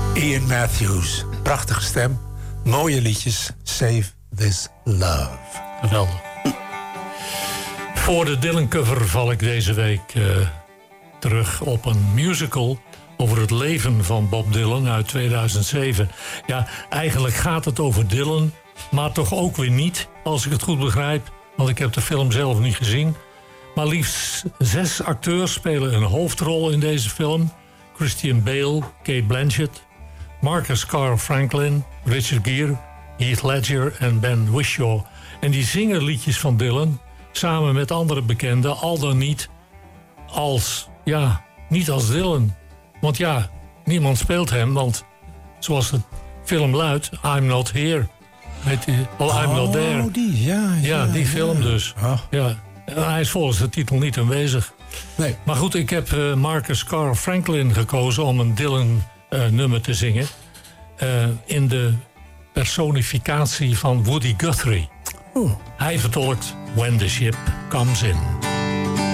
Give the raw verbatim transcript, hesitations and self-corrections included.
Ian Matthews, prachtige stem, mooie liedjes, Save This Love. Geweldig. Voor de Dylan-cover val ik deze week uh, terug op een musical over het leven van Bob Dylan uit tweeduizend zeven. Ja, eigenlijk gaat het over Dylan, maar toch ook weer niet, als ik het goed begrijp, want ik heb de film zelf niet gezien. Maar liefst zes acteurs spelen een hoofdrol in deze film. Christian Bale, Cate Blanchett, Marcus Carl Franklin, Richard Gere, Heath Ledger en Ben Whishaw. En die zingen liedjes van Dylan samen met andere bekenden, al dan niet als, ja, niet als Dylan. Want ja, niemand speelt hem, want zoals de film luidt, I'm Not Here. Weet je, well, I'm Not There. Oh, die, ja. Ja, ja die ja. film dus. Oh. Ja. Hij is volgens de titel niet aanwezig. Nee. Maar goed, ik heb uh, Marcus Carl Franklin gekozen om een Dylan-nummer uh, te zingen. Uh, in de personificatie van Woody Guthrie. Oh. Hij vertolkt When the Ship Comes In.